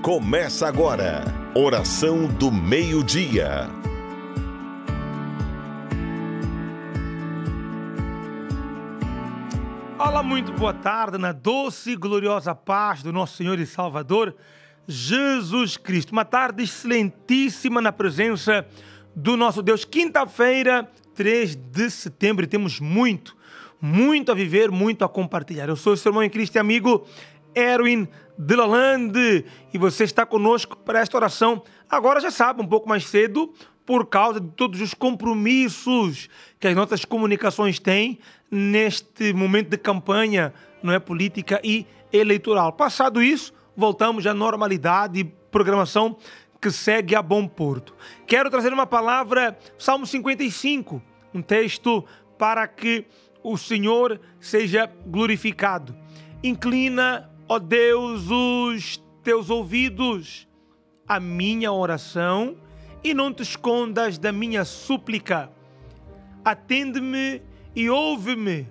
Começa agora, Oração do Meio-Dia. Olá, muito boa tarde, na doce e gloriosa paz do nosso Senhor e Salvador, Jesus Cristo. Uma tarde excelentíssima na presença do nosso Deus. Quinta-feira, 3 de setembro, e temos muito a viver, muito a compartilhar. Eu sou o seu irmão em Cristo e amigo Erwin de Lalande, e você está conosco para esta oração. Agora já sabe, um pouco mais cedo, por causa de todos os compromissos que as nossas comunicações têm neste momento de campanha, não é, política e eleitoral. Passado isso, voltamos à normalidade e programação que segue a bom porto. Quero trazer uma palavra, Salmo 55, um texto para que o Senhor seja glorificado. Inclina, ó Deus, os teus ouvidos à minha oração e não te escondas da minha súplica. Atende-me e ouve-me.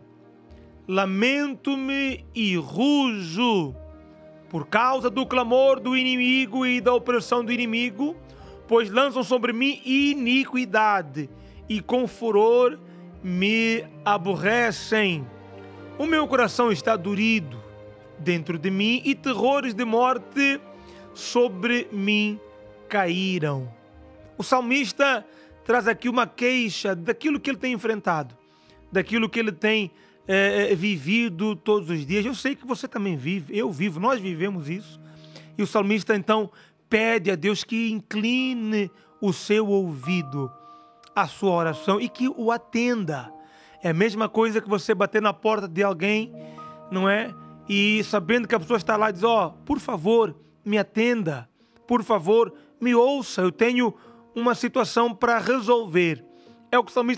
Lamento-me e rujo por causa do clamor do inimigo e da opressão do inimigo, pois lançam sobre mim iniquidade e com furor me aborrecem. O meu coração está dorido dentro de mim e terrores de morte sobre mim caíram. O salmista traz aqui uma queixa daquilo que ele tem enfrentado, daquilo que ele tem vivido todos os dias. Eu sei que você também vive, eu vivo, nós vivemos isso. E o salmista então pede a Deus que incline o seu ouvido à sua oração e que o atenda. É a mesma coisa que você bater na porta de alguém, não é? E sabendo que a pessoa está lá, diz: por favor, me atenda, por favor, me ouça, eu tenho uma situação para resolver. É o que o salmista